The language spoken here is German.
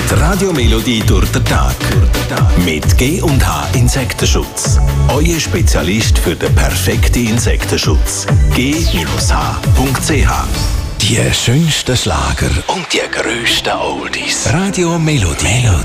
Die Radiomelodie durch den Tag. Mit G&H Insektenschutz. Euer Spezialist für den perfekten Insektenschutz. G-H.ch. Die schönsten Schlager und die grössten Oldies. Radiomelodie.